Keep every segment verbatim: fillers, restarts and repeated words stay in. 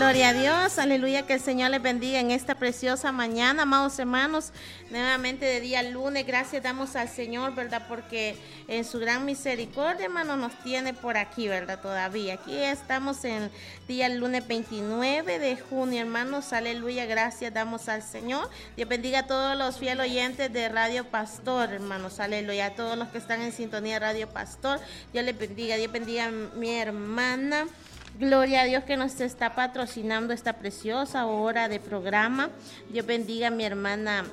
Gloria a Dios, aleluya, que el Señor les bendiga en esta preciosa mañana, amados hermanos, nuevamente de día lunes. Gracias damos al Señor, ¿verdad? Porque en su gran misericordia, hermano, nos tiene por aquí, ¿verdad? Todavía, aquí estamos en día lunes veintinueve de junio, hermanos, aleluya, gracias damos al Señor. Dios bendiga a todos los fieles oyentes de Radio Pastor, hermanos, aleluya, a todos los que están en sintonía de Radio Pastor, Dios les bendiga, Dios bendiga a mi hermana. Gloria a Dios que nos está patrocinando esta preciosa hora de programa. Dios bendiga a mi hermana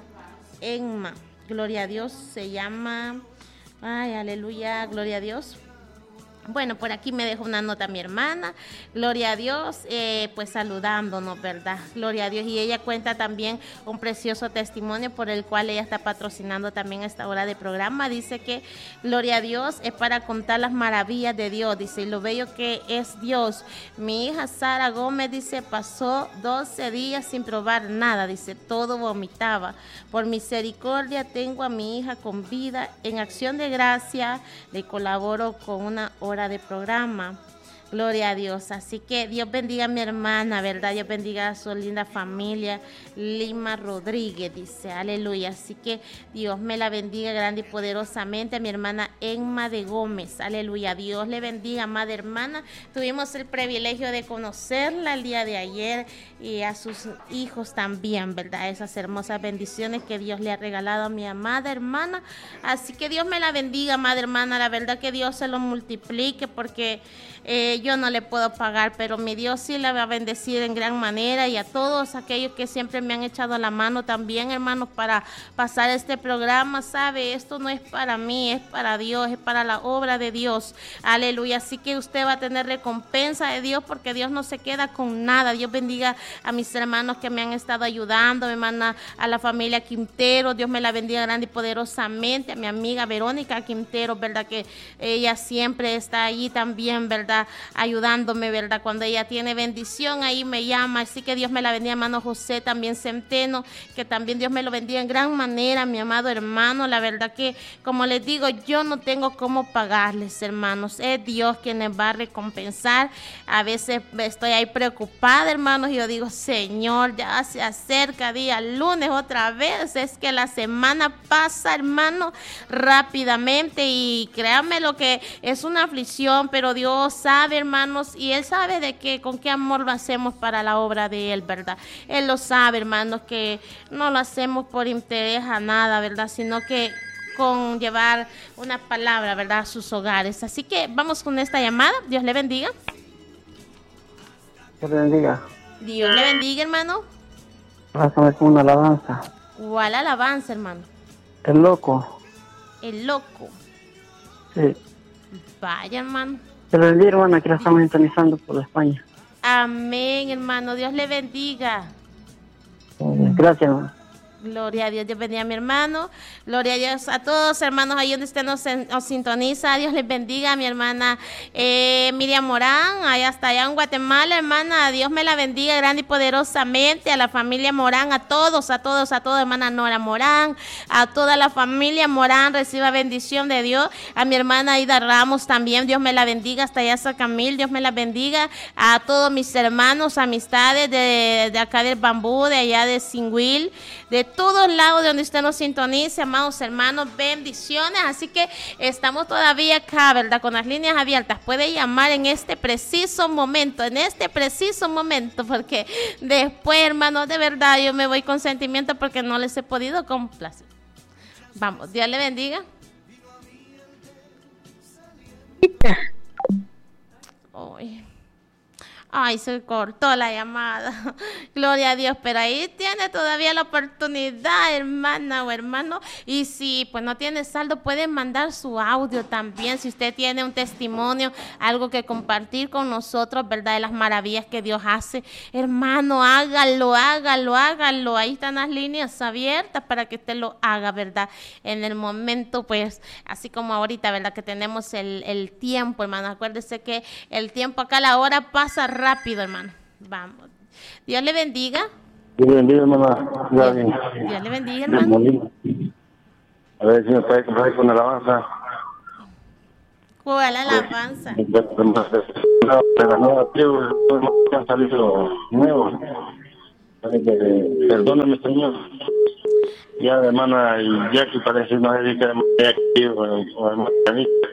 Emma. Gloria a Dios, se llama... Ay, aleluya, gloria a Dios. Bueno, por aquí me dejó una nota mi hermana, gloria a Dios, eh, pues saludándonos, ¿verdad? Gloria a Dios. Y ella cuenta también un precioso testimonio por el cual ella está patrocinando también esta hora de programa. Dice que, gloria a Dios, es para contar las maravillas de Dios, dice, y lo bello que es Dios. Mi hija Sara Gómez, dice, pasó doce días sin probar nada, dice, todo vomitaba. Por misericordia tengo a mi hija con vida. En acción de gracia le colaboro con una hora de programa. Gloria a Dios. Así que Dios bendiga a mi hermana, ¿verdad? Dios bendiga a su linda familia, Lima Rodríguez, dice, aleluya. Así que Dios me la bendiga grande y poderosamente a mi hermana Emma de Gómez, aleluya. Dios le bendiga, amada hermana. Tuvimos el privilegio de conocerla el día de ayer y a sus hijos también, ¿verdad? Esas hermosas bendiciones que Dios le ha regalado a mi amada hermana. Así que Dios me la bendiga, amada hermana. La verdad que Dios se lo multiplique porque eh, yo no le puedo pagar, pero mi Dios sí la va a bendecir en gran manera, y a todos aquellos que siempre me han echado la mano también, hermanos, para pasar este programa. Sabe, esto no es para mí, es para Dios, es para la obra de Dios, aleluya. Así que usted va a tener recompensa de Dios, porque Dios no se queda con nada. Dios bendiga a mis hermanos que me han estado ayudando, mi hermana, a la familia Quintero, Dios me la bendiga grande y poderosamente, a mi amiga Verónica Quintero, verdad que ella siempre está allí también, verdad, ayudándome, ¿verdad? Cuando ella tiene bendición, ahí me llama. Así que Dios me la bendiga, hermano José también Centeno, que también Dios me lo bendiga en gran manera, mi amado hermano. La verdad que, como les digo, yo no tengo cómo pagarles, hermanos. Es Dios quien les va a recompensar. A veces estoy ahí preocupada, hermanos, y yo digo, Señor, ya se acerca día lunes otra vez. Es que la semana pasa, hermano, rápidamente, y créanme lo que es una aflicción, pero Dios sabe, hermanos, y Él sabe de que con qué amor lo hacemos para la obra de Él, ¿verdad? Él lo sabe, hermanos, que no lo hacemos por interés a nada, ¿verdad? Sino que con llevar una palabra, ¿verdad?, a sus hogares. Así que vamos con esta llamada. Dios le bendiga. Dios le bendiga. Dios le bendiga, hermano. Pásame con una alabanza. ¿Cuál alabanza, hermano? El loco. El loco. Sí. Vaya, hermano. Dios le bendiga, hermana, que la estamos sintonizando por España. Amén, hermano. Dios le bendiga. Gracias, hermano. Gloria a Dios, Dios bendiga a mi hermano. Gloria a Dios a todos, hermanos, ahí donde usted nos, nos sintoniza. Dios les bendiga a mi hermana eh, Miriam Morán, allá hasta allá en Guatemala, hermana. Dios me la bendiga grande y poderosamente. A la familia Morán, a todos, a todos, a todos, hermana Nora Morán, a toda la familia Morán, reciba bendición de Dios. A mi hermana Aida Ramos también, Dios me la bendiga, hasta allá Sacamil, Dios me la bendiga. A todos mis hermanos, amistades de, de acá del Bambú, de allá de Singuil, de todos lados de donde usted nos sintonice, amados hermanos, bendiciones. Así que estamos todavía acá, ¿verdad?, con las líneas abiertas. Puede llamar en este preciso momento, en este preciso momento, porque después, hermanos, de verdad yo me voy con sentimiento porque no les he podido complacer. Vamos, Dios le bendiga. Ay. Ay, se cortó la llamada. Gloria a Dios, pero ahí tiene todavía la oportunidad, hermana o hermano. Y si pues no tiene saldo, puede mandar su audio también. Si usted tiene un testimonio, algo que compartir con nosotros, ¿verdad?, de las maravillas que Dios hace, hermano, hágalo, hágalo, hágalo. Ahí están las líneas abiertas para que usted lo haga, ¿verdad? En el momento, pues, así como ahorita, ¿verdad?, que tenemos el, el tiempo, hermano. Acuérdese que el tiempo acá, la hora pasa rápido, hermano. Vamos. Dios le bendiga. Dios le bendiga, hermana. Dios, Dios le bendiga, hermano. A ver si me puede comprar con alabanza. ¿Cuál alabanza? De la nueva tribu, han salido nuevos. Así que, perdóname, Señor. Ya, hermana Jackie, parece que no se dedica a Jackie o hermana Anita.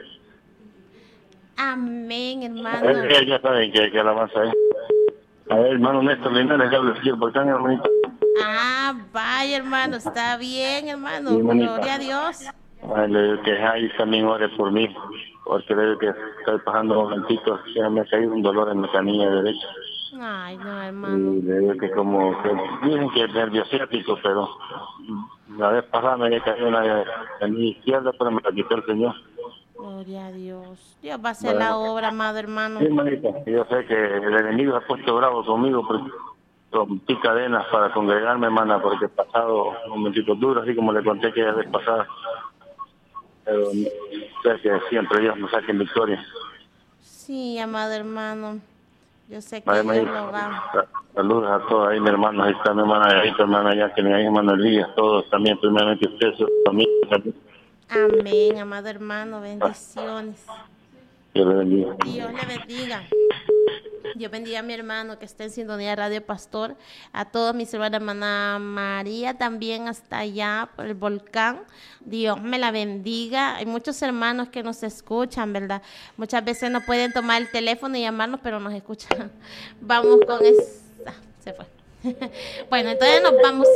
Amén, hermano. Ellos ya saben que, que alabanza es. A ver, hermano Néstor Linares, que habla el cielo, porque hermanita. Ah, vaya, hermano, está bien, hermano. Sí, Gloria a Dios. Ay, le digo que ahí también ore por mí, porque le digo que estoy pasando un momentito, ya me ha caído un dolor en la canilla derecha. Ay, no, hermano. Y le digo que como, que dicen que es nerviosiático, pero la vez pasada me había caído una canilla izquierda, pero me la quitó el Señor. Gloria a Dios. Dios va a hacer la obra, amado hermano. Sí, manita, yo sé que el enemigo se ha puesto bravo conmigo, pero rompí cadenas para congregarme, hermana, porque he pasado momentitos duros, así como le conté que la vez pasada. Pero sé que siempre Dios nos saque en victoria. Sí, amado hermano. Yo sé que Vale, Dios manita, lo va. saludos a todos ahí, mi hermano. Ahí está mi hermana, ahí está mi hermana Jacqueline, ahí hermano Elías, todos también, primeramente usted, su familia también. Amén, amado hermano. Bendiciones. Dios le bendiga. Dios le bendiga. Dios bendiga a mi hermano que está en sintonía de Radio Pastor, a todos mis hermanas, hermana María también hasta allá por el volcán. Dios me la bendiga. Hay muchos hermanos que nos escuchan, ¿verdad? Muchas veces no pueden tomar el teléfono y llamarnos, pero nos escuchan. Vamos con esa. Se fue. Bueno, entonces nos vamos.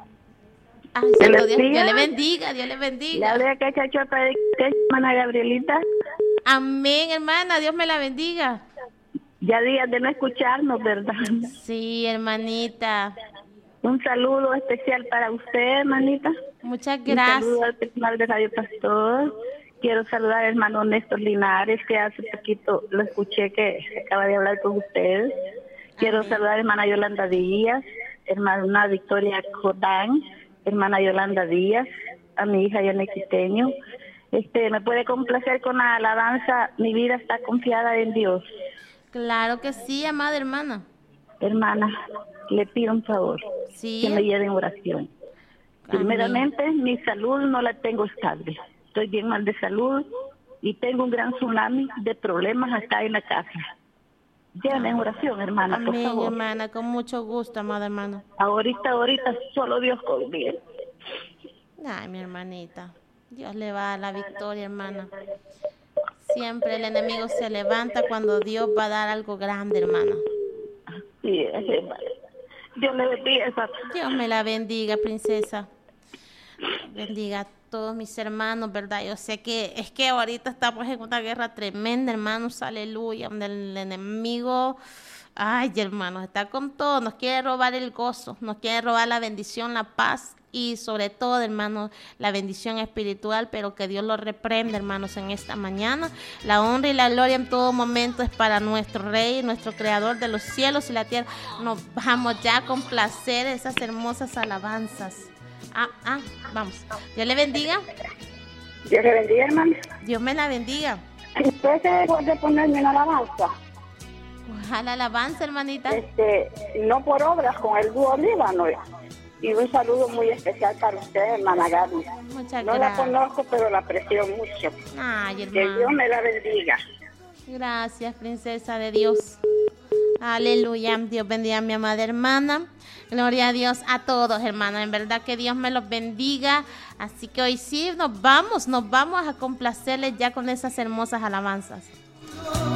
Ay, Dios, Dios, Dios le bendiga, Dios le bendiga. Le hablé a Cachachota de hermana Gabrielita. Amén, hermana, Dios me la bendiga. Ya días de no escucharnos, ¿verdad? Sí, hermanita. Un saludo especial para usted, hermanita. Muchas gracias. Un saludo al personal de Radio Pastor. Quiero saludar al hermano Néstor Linares, que hace poquito lo escuché que acaba de hablar con ustedes. Quiero Amén. Saludar a hermana Yolanda Díaz, hermana Victoria Jordán, hermana Yolanda Díaz, a mi hija Yana Quiteño. Este, ¿me puede complacer con la alabanza? Mi vida está confiada en Dios. Claro que sí, amada hermana. Hermana, le pido un favor, sí. que me lleve en oración. Amén. Primeramente, mi salud no la tengo estable. Estoy bien mal de salud y tengo un gran tsunami de problemas acá en la casa. Lléveme en oración, hermana, Amén, por favor. Hermana, con mucho gusto, amada hermana. Ahorita, ahorita, solo Dios conviene. Ay, mi hermanita. Dios le va a la victoria, hermana. Siempre el enemigo se levanta cuando Dios va a dar algo grande, hermana. Sí, hermana. Dios le bendiga. Dios me la bendiga, princesa. Bendiga a todos mis hermanos, ¿verdad? Yo sé que es que ahorita estamos en una guerra tremenda, hermanos, aleluya, donde el enemigo, ay, hermanos, está con todo, nos quiere robar el gozo, nos quiere robar la bendición, la paz y sobre todo, hermanos, la bendición espiritual, pero que Dios lo reprenda, hermanos, en esta mañana. La honra y la gloria en todo momento es para nuestro Rey, nuestro Creador de los cielos y la tierra. Nos vamos ya con placer esas hermosas alabanzas. Ah, ah, vamos. Dios le bendiga. Dios le bendiga, hermano. Dios me la bendiga. ¿Usted se puede ponerme una alabanza? Ojalá alabanza, hermanita. Este, no por obras, con el dúo Líbano. Y un saludo muy especial para usted, hermana Gaby. Muchas no gracias. No la conozco, pero la aprecio mucho. Ay, hermano. Que Dios me la bendiga. Gracias, princesa de Dios. Aleluya. Dios bendiga a mi amada hermana. Gloria a Dios a todos, hermanos. En verdad que Dios me los bendiga. Así que hoy sí nos vamos, nos vamos a complacerles ya con esas hermosas alabanzas.